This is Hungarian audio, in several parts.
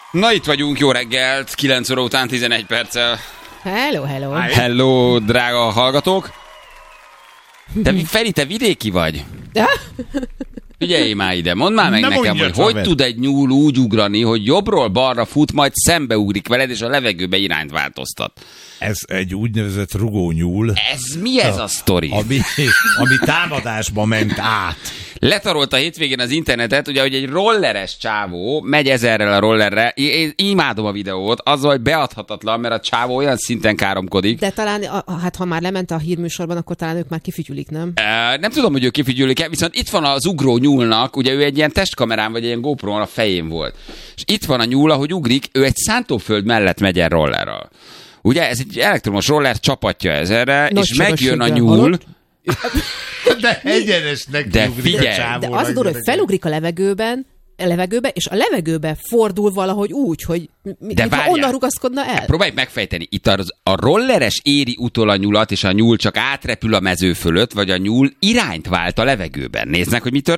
Na itt vagyunk, jó reggelt, 9 óra után 11 perccel. Hello. Hello, drága hallgatók. Feri, te vidéki vagy? Figyelj már ide, mondd már meg nekem, hogy tud egy nyúl úgy ugrani, hogy jobbról balra fut, majd szembeugrik veled, és a levegőbe irányt változtat. Ez egy úgynevezett rugónyúl. Ez mi ez a sztori? Ami támadásba ment át. Letarolta a hétvégén az internetet, ugye, hogy egy rolleres csávó megy ezerrel a rollerre. Én imádom a videót, azzal, hogy beadhatatlan, mert a csávó olyan szinten káromkodik. De talán, hát ha már lement a hírműsorban, akkor talán ők már kifütyülik, nem? Nem tudom, hogy ők kifütyülik-e, viszont itt van az ugró nyúlnak, ugye ő egy ilyen testkamerán, vagy egy ilyen GoPro-n a fején volt. És itt van a nyúl, ahogy ugrik, ő egy szántóföld mellett megy el rollerral. Ugye, ez egy elektromos roller, csapatja ezerre, és megjön a nyúl. De egyenesnek ugrik a csávónak. De az durva, hogy felugrik a levegőbe, és a levegőbe fordul valahogy úgy, hogy mintha onnan rugaszkodna el. Próbálj megfejteni. Itt a rolleres éri utol a nyulat, és a nyúl csak átrepül a mező fölött, vagy a nyúl irányt vált a levegőben. Nézd meg, hogy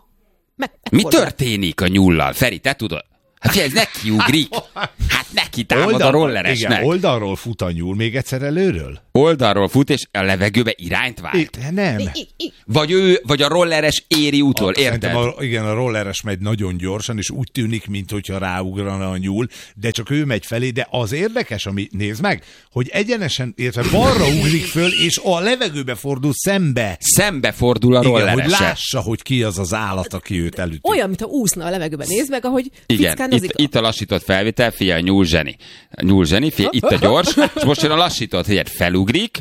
mi történik a nyúllal. Feri, te tudod? Hát ez neki ugrik. Hát neki támad a rolleresnek. Igen, oldalról fut a nyúl, még egyszer előről? Oldalról fut, és a levegőbe irányt vált. Nem. Vagy a rolleres éri utol, érted? Igen, a rolleres megy nagyon gyorsan, és úgy tűnik, mintha ráugrana a nyúl, de csak ő megy felé, de az érdekes, ami nézd meg, hogy egyenesen, érted, balra ugrik föl, és a levegőbe fordul szembe. Szembe fordul a rolleres. Igen, hogy lássa, hogy ki az állat, aki őt elüti. Olyan, mintha úszna a levegőben. Nézd meg, ahogy igen, itt a lassított felvétel, figyelj, nyúl zseni, figyelj, itt a gyors, és most jön a lassított, figyelj, felugrik,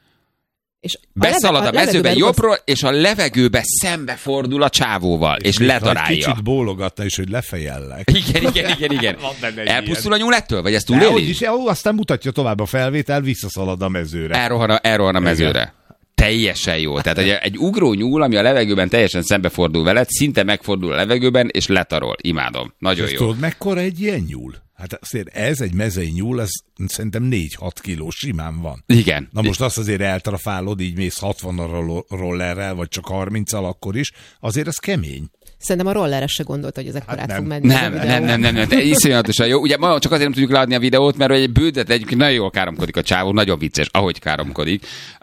és beszalad a mezőben jobbról, és a levegőbe szembe fordul a csávóval, és ledarálja. Kicsit bólogatta is, hogy lefejellek. Igen. Elpusztul a nyúl ettől? Vagy ezt túléli? Aztán mutatja tovább a felvétel, visszaszalad a mezőre. Elrohan a mezőre. Igen. Teljesen jó. Tehát egy ugró nyúl, ami a levegőben teljesen szembefordul veled, szinte megfordul a levegőben, és letarol. Imádom. Nagyon jó. Tudod, mekkora egy ilyen nyúl? Hát azért ez egy mezei nyúl, ez szerintem 4-6 kiló simán van. Igen. Na most azt azért eltrafálod, így mész 60-ra rollerrel, vagy csak 30-al akkor is, azért ez kemény. Szerintem a rolleres se gondolta, hogy ez ekkor át fog menni. Nem. De iszonyatosan jó. Ugye csak azért nem tudjuk leadni a videót, mert egy bődet egyébként nagyon jól káromkodik a csávó, nagyon vicces, ahogy káromkodik.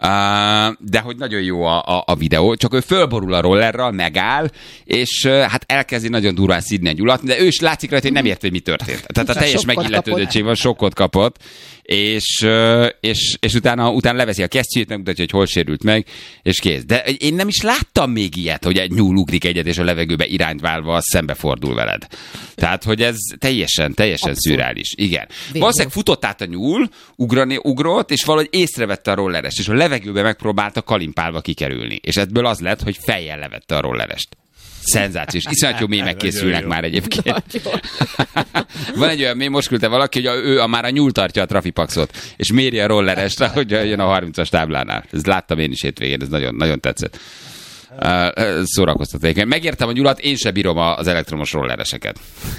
De hogy nagyon jó a videó, csak ő fölborul a rollerral, megáll, és hát elkezdi nagyon durván szídni a nyulat, de ő is látszik rajta, hogy nem ért, hogy mi történt. Tehát a teljes megilletődöttség van, sokkot kapott, és utána leveszi a kesztyűjét, megmutatja, hogy hol sérült meg, és kész. De én nem is láttam még ilyet, hogy egy nyúl ugrik egyet, és a levegőbe irányt válva szembefordul veled. Tehát, hogy ez teljesen szürreális. Igen. Valószínűleg futott át a nyúl, ugrott, és valahogy észrevette a rollerest, és a levegőbe megpróbálta kalimpálva kikerülni. És ebből az lett, hogy fejjel levette a rollerest. Szenzációs. Iszonyat jó mémek készülnek már egyébként. Van egy olyan mém, most küldte valaki, hogy ő már a nyúl tartja a trafipaxot, és méri a rollerest, hogy jön a 30-as táblánál. Ezt láttam én is hétvégén, ez nagyon, nagyon tetszett. Szórakoztató. Megértem a nyulat, én sem bírom az elektromos rollereseket.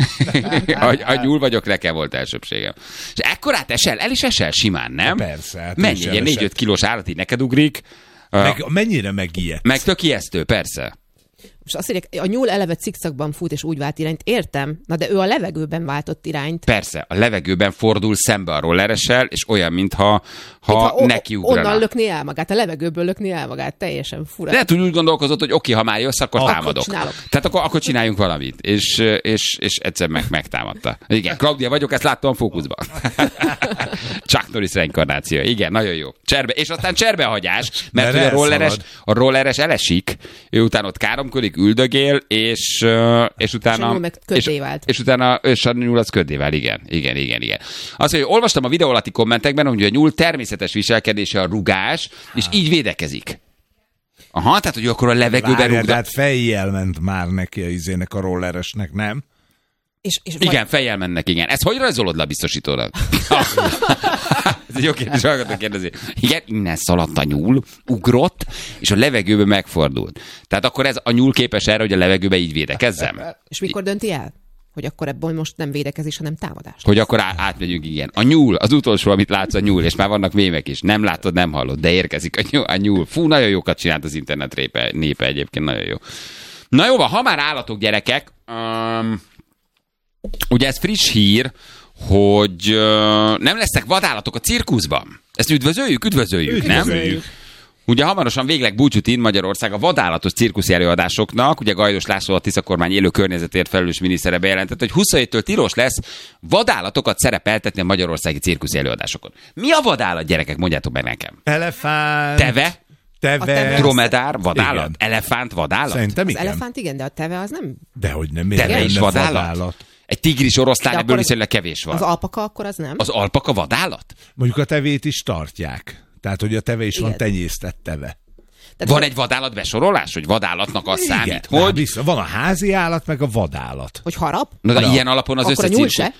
A nyúl vagyok, nekem volt elsőbségem. És ekkorát el is esel simán, nem? Persze. Hát mennyi, ilyen 4-5 kilós állat így neked ugrik. Mennyire megijedt? Meg tök ijesztő, persze. Most azt mondják, a nyúl eleve cikcakban fut és úgy vált irányt. Értem, na de ő a levegőben váltott irányt. Persze, a levegőben fordul szembe a rolleressel, és olyan, mintha neki ugrana. Onnan lökné el magát, a levegőből lökné el magát, teljesen fura. Lehet, hogy úgy gondolkozott, hogy oké, ha már jössz, akkor támadok. Tehát akkor csináljunk valamit. És egyszer megtámadta. Igen, Claudia vagyok, ezt láttam a Fókuszban. Chuck Norris reinkarnáció. Igen, nagyon jó. És aztán cserbehagyás, mert a rolleres elesik, ő utána ott káromkodik, üldögél, és utána... És utána a nyúl az köddé vált, igen. Azt, hogy olvastam a videó alatti kommentekben, hogy a nyúl természetes viselkedése a rugás, és így védekezik. Aha, tehát, hogy akkor a levegőben rúgda. Tehát fejjel ment már neki a rolleresnek, nem? Igen, fejjel mennek, igen. Ezt hogy rajzolod le a biztosítónak? Ez egy jó kérdés, hallgatók kérdezi. Igen, innen szaladt a nyúl, ugrott, és a levegőbe megfordult. Tehát akkor ez a nyúl képes erre, hogy a levegőbe így védekezzem? És mikor dönti el? Hogy akkor ebből most nem védekezés, hanem támadás. Hogy akkor átmegyünk, igen. A nyúl, az utolsó, amit látsz a nyúl, és már vannak mémek is. Nem látod, nem hallod, de érkezik a nyúl. Fú, nagyon jókat csinált az internet népe egyébként, nagyon jó. Na jó van, ha már állatok, gyerekek, ugye ez friss hír, hogy nem lesznek vadállatok a cirkuszban. Ezt üdvözöljük, nem? Ugye hamarosan végleg búcsút ír Magyarország a vadállatos cirkuszi előadásoknak. Ugye Gajdos László, a Tisza kormány élő környezetért felelős minisztere bejelentette, hogy 27-től tilos lesz vadállatokat szerepeltetni a magyarországi cirkuszi előadásokon. Mi a vadállat, gyerekek? Mondjátok meg nekem. Elefánt. Teve. Dromedár, vadállat? Igen. Elefánt, vadállat? Szerintem igen. Az elefánt igen, de a teve az nem... Dehogy nem. Teve is vadállat? Egy tigris oroszlán, ebből viszonylag kevés van. Az alpaka akkor az nem? Az alpaka vadállat? Mondjuk a tevét is tartják. Tehát, hogy a teve is Igen. van tenyésztett teve. Van egy vadállat besorolás, hogy vadállatnak az Igen. számít, Hát hogy... vissza. Van a házi állat, meg a vadállat. Hogy harap? Na, de ilyen alapon az Akkor a nyúl se?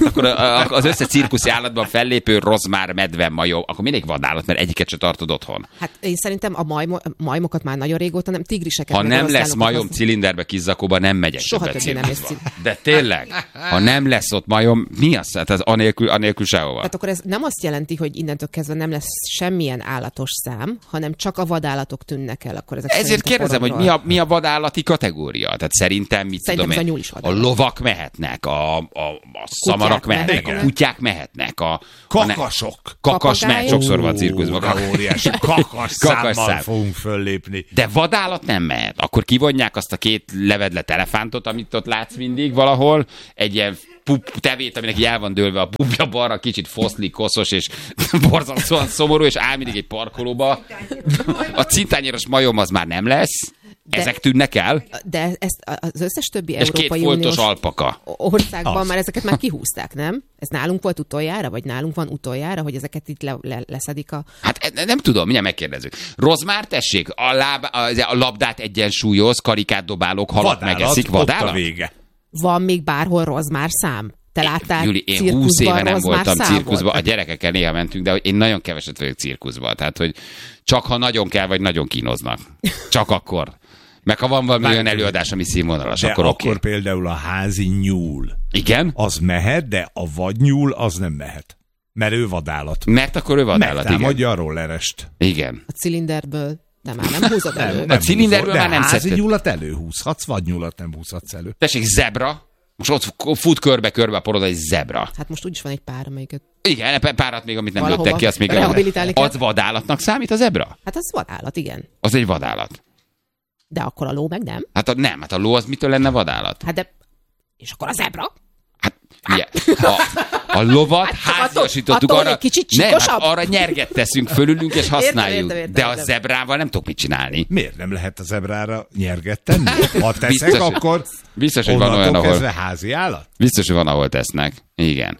az össze cirkuszi állatban fellépő rozmár, medve, majom, akkor mindig vadállat, mert egyiket se tartod otthon. Hát én szerintem a majmokat már nagyon régóta, nem tigriseket. Ha meg nem lesz oroszlánokat majom cilinderbe kizzakóba, nem megyek Soha többet többé nem mész cirkuszba. De tényleg, ha nem lesz ott majom, mi az? Hát az anélkül sehova. Tehát akkor ez nem azt jelenti, hogy innentől kezdve nem lesz semmilyen állatos szám, hanem csak a vadállatok tűnnek el. Akkor ezek Ezért kérdezem, hogy mi a vadállati kategória? Tehát szerintem, Szerintem ez a nyúl tudom is én, a vadállat. lovak mehetnek, a szamarak mehetnek, a mehetnek. kutyák mehetnek, Kakasok. kakas mehet, Papagájok. sokszor van a cirkuszban. De óriási kakas számmal fogunk föllépni. De vadállat nem mehet. Akkor kivonják azt a két levedlet elefántot, amit ott látsz mindig valahol, egy ilyen tevét, aminek el van dőlve a pupja balra, kicsit foszlik, koszos és borzasztóan szomorú, és áll mindig egy parkolóba. A cintányéros majom az már nem lesz. Ezek tűnnek el. De ezt az összes többi És két Európai foltos Uniós alpaka. országban Az. már ezeket már kihúzták, nem? Ez nálunk volt utoljára, vagy nálunk van utoljára, hogy ezeket itt leszedik a... Hát nem tudom, mindjárt megkérdezzük. Rozmár, tessék, a labdát egyensúlyoz, karikát dobálók, halat megeszik, ott a vadállat? vége. Van még bárhol rozmár szám? Te láttál Júli, én cirkuszban 20 éve nem rozmár voltam számot? cirkuszban, a gyerekekkel néha mentünk, de hogy én nagyon keveset vagyok cirkuszban. Tehát, hogy csak ha nagyon kell, vagy nagyon kínoznak. Csak akkor. Meg ha van valami olyan előadás, ami színvonalas, De akkor akkor oké. például a házi nyúl. Igen? Az mehet, de a vadnyúl az nem mehet. Mert ő vadállat. Mert akkor ő vadállat, igen. Megtámadja a rollerest. Igen. A cilinderből nem húzod elő. A cilinderből húzol, már nem de házi szedted. nyúlat előhúzhatsz, vadnyúlat nem húzhatsz elő. Tessék, zebra. Most ott fut körbe-körbe a porod egy zebra. Hát most úgyis van egy pár, amelyiket... Igen, párat még, amit nem Valahova lőttek ki, azt még rehabilitálni kell. az vadállatnak számít a zebra? Hát az vadállat, igen. Az egy vadállat. De akkor a ló meg nem. Hát a ló az mitől lenne vadállat? Hát de... És akkor a zebra? Hát, ugye, a lovat háziasítottuk attól, arra, hogy egy kicsit nem, hát csíkosabb? arra nyerget teszünk fölülünk és használjuk. Értem. De a zebrával nem tudok mit csinálni. Miért nem lehet a zebrára nyerget tenni? Ha teszek, Biztos, akkor biztos, hogy van olyan, onnantól ahol... kezdve házi állat? Biztos, hogy van, ahol tesznek. Igen.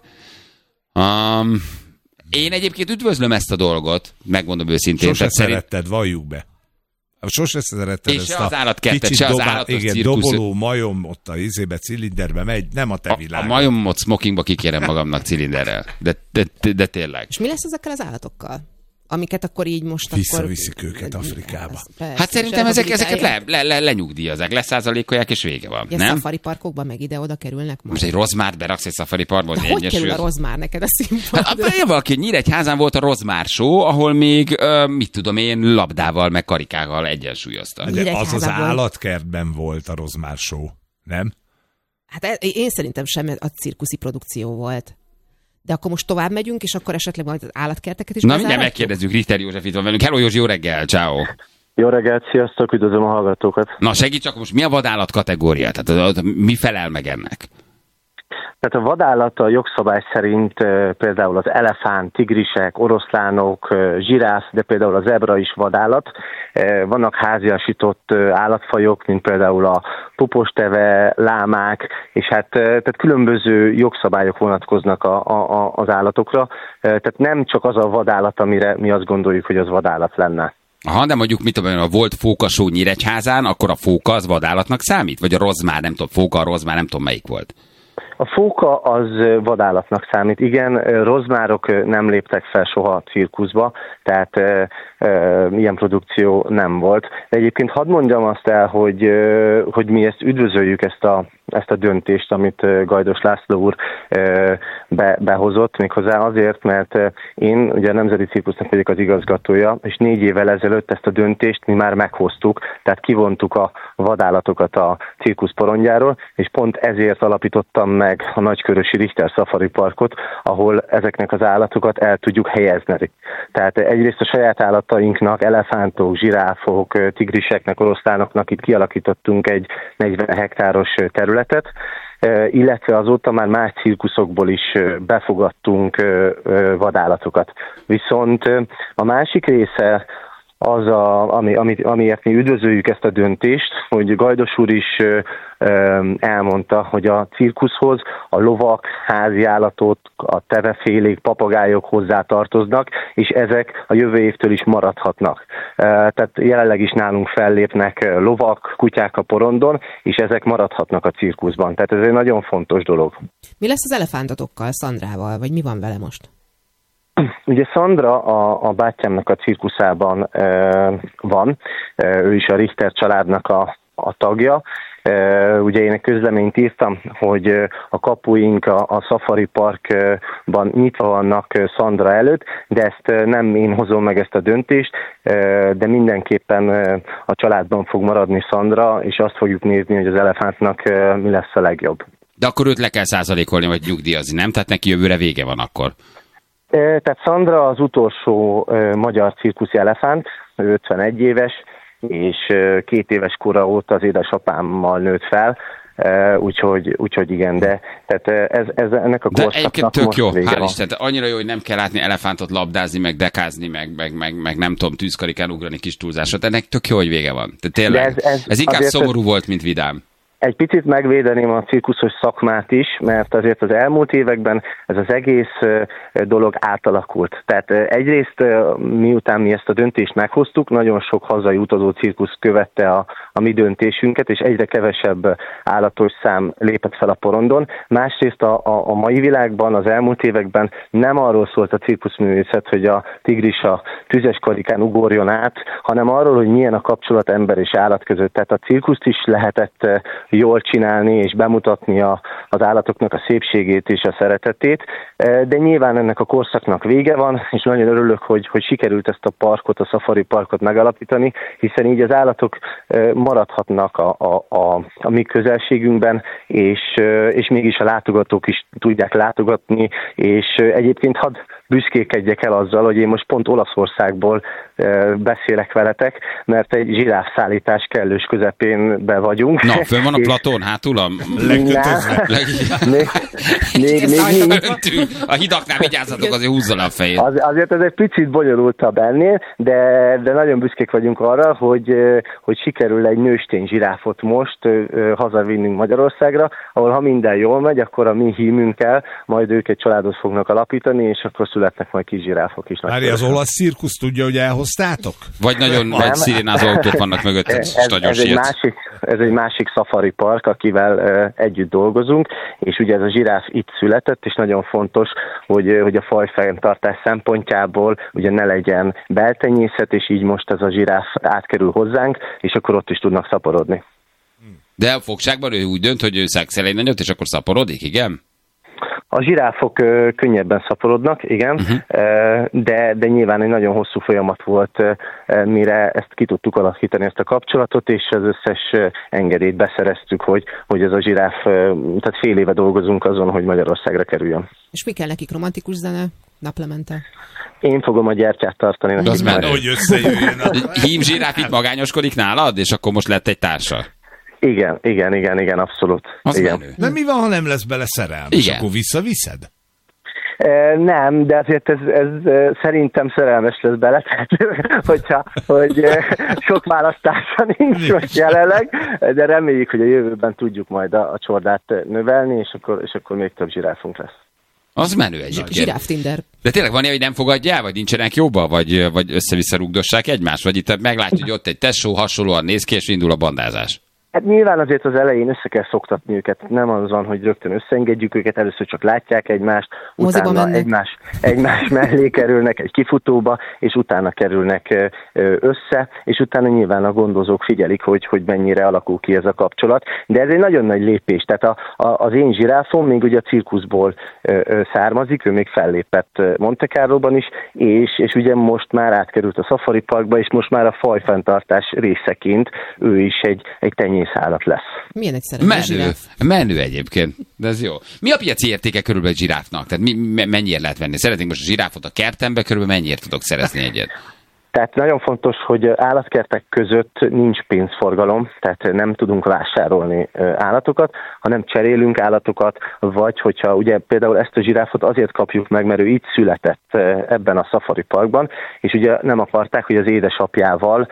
Én egyébként üdvözlöm ezt a dolgot, megmondom őszintén. Sose tehát szeretted, valljuk be. Sose szeretted És ezt se az állatkertet, kicsit se az állatos igen, cirkusz. doboló majom ott a izébe, cilinderbe megy, nem a te A világ. majomot smokingba kikérem magamnak cilinderrel. De tényleg. És mi lesz ezekkel az állatokkal? Amiket akkor így most Visszaviszik akkor... őket Afrikába. Persze, Hát szerintem és ezeket lenyugdíjazzák, leszázalékolják, és vége van, a nem? szafari parkokban meg ide-oda kerülnek majd. Most egy rozmárt beraksz egy szafari parkba, hogy De hogy kerül a egyesül. rozmár neked a Hát színpadra? valaki Nyíregyházán volt a rozmár show, ahol még, mit tudom én, labdával, meg karikákkal egyensúlyoztak. De az Nyíregyházában. állatkertben volt a rozmár show, nem? Hát én szerintem sem a cirkuszi produkció volt. De akkor most tovább megyünk, és akkor esetleg majd az állatkerteket is Na mindjárt bezárhatjuk? megkérdezzük, Richter József itt van velünk. Hello Józsi, jó reggel, ciao. Jó reggelt, sziasztok, üdvözlöm a hallgatókat. Na segíts, csak most mi a vadállat kategória? Tehát mi felel meg ennek? Tehát a vadállat a jogszabály szerint például az elefánt, tigrisek, oroszlánok, zsiráf, de például a zebra is vadállat. Vannak háziasított állatfajok, mint például a puposteve, lámák, és hát tehát különböző jogszabályok vonatkoznak az állatokra. Tehát nem csak az a vadállat, amire mi azt gondoljuk, hogy az vadállat lenne. Aha, de mondjuk, mit tudom, a volt fókasó Nyíregyházán, akkor a fóka az vadállatnak számít? Vagy a rozmár, nem tudom, fóka, a rozmár, nem tudom melyik volt. A fóka az vadállatnak számít. Igen, rozmárok nem léptek fel soha a cirkuszba, tehát ilyen produkció nem volt. De egyébként hadd mondjam azt el, hogy mi ezt üdvözöljük, ezt a döntést, amit Gajdos László úr behozott, méghozzá azért, mert én ugye a Nemzeti Cirkusznak vagyok az igazgatója, és 4 évvel ezelőtt ezt a döntést mi már meghoztuk, tehát kivontuk a vadállatokat a cirkusz porondjáról, és pont ezért alapítottam meg meg a Nagykörösi Richter Safari Parkot, ahol ezeknek az állatokat el tudjuk helyezni. Tehát egyrészt a saját állatainknak, elefántok, zsiráfok, tigriseknek, oroszlánoknak itt kialakítottunk egy 40 hektáros területet, illetve azóta már más cirkuszokból is befogadtunk vadállatokat. Viszont a másik része az, amiért mi üdvözöljük ezt a döntést, hogy Gajdos úr is elmondta, hogy a cirkuszhoz a lovak, háziállatot, a tevefélék, papagájok hozzá tartoznak, és ezek a jövő évtől is maradhatnak. Tehát jelenleg is nálunk fellépnek lovak, kutyák a porondon, és ezek maradhatnak a cirkuszban. Tehát ez egy nagyon fontos dolog. Mi lesz az elefántatokkal, Szandrával, vagy mi van vele most? Ugye Szandra a bátyámnak a cirkuszában van, ő is a Richter családnak a tagja. Ugye én egy közleményt írtam, hogy a kapuink a Safari Parkban nyitva vannak Szandra előtt, de ezt nem én hozom meg ezt a döntést, de mindenképpen a családban fog maradni Szandra, és azt fogjuk nézni, hogy az elefántnak mi lesz a legjobb. De akkor őt le kell százalékolni, vagy nyugdíjazni, nem? Tehát neki jövőre vége van akkor. Tehát Szandra az utolsó magyar cirkuszi elefánt, 51 éves, és 2 éves kora óta az édesapámmal nőtt fel, úgyhogy igen, de tehát ez ennek a korszaknak tök most jó, vége hál' van. Isten, annyira jó, hogy nem kell látni elefántot labdázni, meg dekázni, meg nem tudom, tűzkarikán ugrani kis túlzásra, ennek tök jó, hogy vége van. Tehát tényleg, ez inkább szomorú volt, mint vidám. Egy picit megvédeném a cirkuszos szakmát is, mert azért az elmúlt években ez az egész dolog átalakult. Tehát egyrészt miután mi ezt a döntést meghoztuk, nagyon sok hazai utazó cirkusz követte a mi döntésünket, és egyre kevesebb állatos szám lépett fel a porondon. Másrészt a mai világban, az elmúlt években nem arról szólt a cirkuszművészet, hogy a tigris a tüzes karikán ugorjon át, hanem arról, hogy milyen a kapcsolat ember és állat között. Tehát a cirkuszt is lehetett jól csinálni és bemutatni az állatoknak a szépségét és a szeretetét, de nyilván ennek a korszaknak vége van, és nagyon örülök, hogy sikerült ezt a parkot, a Safari Parkot megalapítani, hiszen így az állatok maradhatnak a mi közelségünkben, és mégis a látogatók is tudják látogatni, és egyébként hadd büszkékedjek el azzal, hogy én most pont Olaszországból beszélek veletek, mert egy zsiráfszállítás kellős közepén be vagyunk. Na, fönn van a platón, hátul a... A hidaknál vigyázzatok, azért húzza le a fejét. Azért ez egy picit bonyolultabb ennél, de nagyon büszkék vagyunk arra, hogy sikerül egy nőstény zsiráfot most hazavinnünk Magyarországra, ahol ha minden jól megy, akkor a mi hímünkkel majd ők egy családot fognak alapítani, és akkor születnek majd kis zsiráfok is. Várj, az olasz cirkusz tudja, hogy elhoztátok? Vagy nagyon nagy szirénázó autók vannak mögött, ez egy másik Safari Park, akivel együtt dolgozunk, és ugye ez a zsiráf itt született, és nagyon fontos, hogy a fajfenntartás szempontjából ugye ne legyen beltenyészet, és így most ez a zsiráf átkerül hozzánk, és akkor ott is tudnak szaporodni. De a fogságban ő úgy dönt, hogy ő szexel egy nagyot, és akkor szaporodik, igen? A zsiráfok könnyebben szaporodnak, igen, de nyilván egy nagyon hosszú folyamat volt, mire ezt ki tudtuk alakítani, ezt a kapcsolatot, és az összes engedélyt beszereztük, hogy ez a zsiráf, tehát fél éve dolgozunk azon, hogy Magyarországra kerüljön. És mi kell nekik, romantikus zene, naplemente? Én fogom a gyertyát tartani. Az már, hogy összejöjjön. Hím zsiráf itt magányoskodik nálad, és akkor most lett egy társa. Igen, abszolút. Az igen. menő. De mi van, ha nem lesz bele szerelmes? Igen. Akkor visszaviszed? Nem, de azért ez szerintem szerelmes lesz bele, tehát hogy sok választása nincs most jelenleg, de reméljük, hogy a jövőben tudjuk majd a csordát növelni, és akkor még több zsiráfunk lesz. Az menő egyébként. Zsiráf Tinder. De tényleg van ilyen, hogy nem fogadjál, vagy nincsenek jobban, vagy össze-vissza rugdossák egymást, vagy itt meglátjuk, hogy ott egy tesó hasonlóan néz ki, és indul a bandázás. Hát nyilván azért az elején össze kell szoktatni őket. Nem az van, hogy rögtön összeengedjük őket, először csak látják egymást, utána egymás mellé kerülnek egy kifutóba, és utána kerülnek össze, és utána nyilván a gondozók figyelik, hogy mennyire alakul ki ez a kapcsolat. De ez egy nagyon nagy lépés. Tehát az én zsiráfom még ugye a cirkuszból származik, ő még fellépett Monte Carlóban is, és ugye most már átkerült a Safari Parkba, és most már a fajfenntartás részeként ő is egy tenyésztő természetállat lesz. Milyen egy szerelmes zsiráf? Menő egyébként, de ez jó. Mi a piaci értéke körülbelül egy zsiráfnak? Tehát mennyire lehet venni? Szeretnénk most a zsiráfot a kertembe, körülbelül mennyire tudok szerezni egyet? Tehát nagyon fontos, hogy állatkertek között nincs pénzforgalom, tehát nem tudunk vásárolni állatokat, hanem cserélünk állatokat, vagy hogyha ugye például ezt a zsiráfot azért kapjuk meg, mert ő itt született ebben a Safari Parkban, és ugye nem akarták, hogy az édesapjával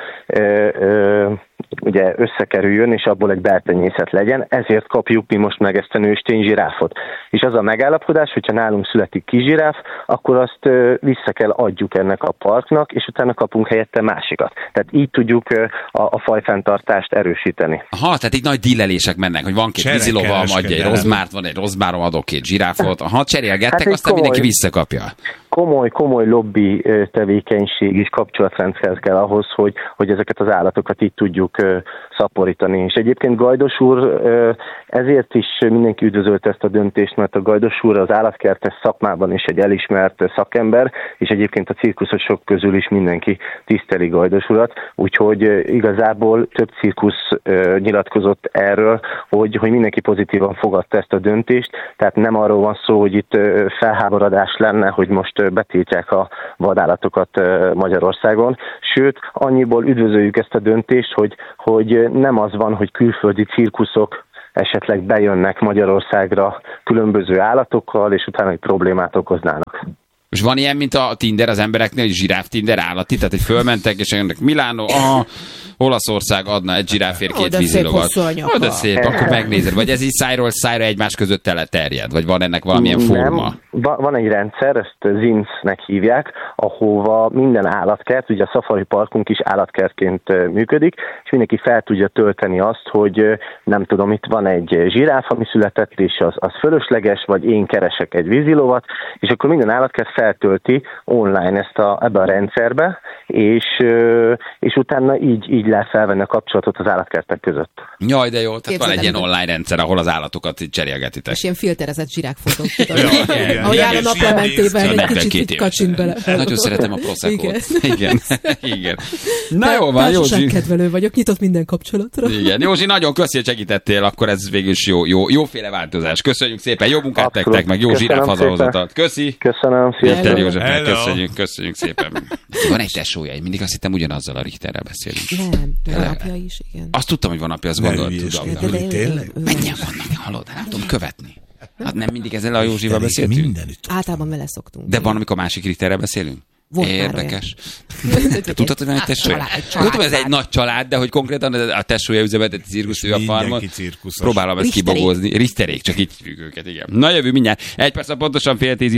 ugye összekerüljön, és abból egy beltenyészet legyen, ezért kapjuk mi most meg ezt a nőstény zsiráfot. És az a megállapodás, hogyha nálunk születik kis zsiráf, akkor azt vissza kell adjuk ennek a parknak, és utána kapunk helyette másikat. Tehát így tudjuk a fajfenntartást erősíteni. Aha, tehát így nagy dillelések mennek, hogy van két vízilovam, adja egy rozmárt, van egy rozmárom, adok két zsiráfot, aha, cserélgettek, aztán mindenki visszakapja. Komoly lobby tevékenység és kapcsolatrendszer kell ahhoz, hogy ezeket az állatokat így tudjuk szaporítani. És egyébként Gajdos úr ezért is mindenki üdvözölte ezt a döntést, mert a Gajdos úr az állatkertes szakmában is egy elismert szakember, és egyébként a cirkuszosok közül is mindenki tiszteli Gajdos urat, úgyhogy igazából több cirkusz nyilatkozott erről, hogy mindenki pozitívan fogadta ezt a döntést, tehát nem arról van szó, hogy itt felháborodás lenne, hogy most betiltják a vadállatokat Magyarországon, sőt, annyiból üdvözöljük ezt a döntést, hogy nem az van, hogy külföldi cirkuszok esetleg bejönnek Magyarországra különböző állatokkal, és utána egy problémát okoznának. És van ilyen, mint a Tinder az embereknél, hogy zsiráf Tinder állati, tehát hogy fölmentek, és ennek Milánó, Olaszország adna egy zsiráfért 2 vízilovat. De szép, akkor megnézed. Vagy ez így szájról szájra egymás között terjed? Vagy van ennek valamilyen forma? Van egy rendszer, ezt ZINS-nek hívják, ahova minden állatkert, ugye a Safari Parkunk is állatkertként működik, és mindenki fel tudja tölteni azt, hogy nem tudom, itt van egy zsiráf, ami született, és az fölösleges, vagy én keresek egy vízilovat, és akkor minden állatkert feltölti online ebbe a rendszerbe, és utána így lehet felvenni a kapcsolatot az állatkertek között. Jaj, de jó, tehát van egy ilyen online rendszer, ahol az állatokat cserélgetitek. És ilyen filterezett zsirákfotók. Ahogy áll a naplementében, egy kicsit kacsint bele. Nagyon szeretem a Prosecco-t. Igen. Na jó van, Józsi. Kedvelő vagyok, nyitott minden kapcsolatra. Igen, Józsi, nagyon köszi, hogy segítettél, akkor ez végül is jóféle változás. Köszönjük szépen, jó munkát nektek, meg jó zsiráf hazahozatat. Köszi. Köszönöm, Richter Józsefnek köszönjük szépen. Van egy tesója, én mindig azt hittem ugyanazzal a Richterrel beszélünk. Nem, van apja is, igen. Azt tudtam, hogy van apja, azt gondoltam. Tényleg? Mennyien vannak, hallod? Nem tudom követni. Hát nem mindig ezzel a Józsival beszéltünk? Általában vele szoktunk. De van, amikor másik Richterrel beszélünk? Érdekes. Te tudtad, hogy van egy tesója? Tudom, hogy ez egy nagy család, de hogy konkrétan a tesója üzemelteti cirkusz, ő a farmon. Próbálom ezt kibogózni. Richterék, csak így hívjuk őket, igen. Na jövő mindjárt. 1 perc pontosan 9:30.